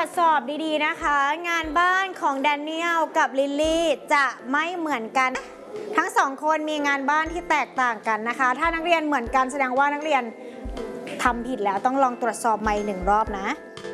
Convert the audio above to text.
จสอบดีๆนะคะงานบ้านของแดเนียลกับลิลลี่จะไม่เหมือนกันทั้งสองคนมีงานบ้านที่แตกต่างกันนะคะถ้านักเรียนเหมือนกันแสดงว่านักเรียนทำผิดแล้วต้องลองตรวจสอบใหม่1 รอบนะ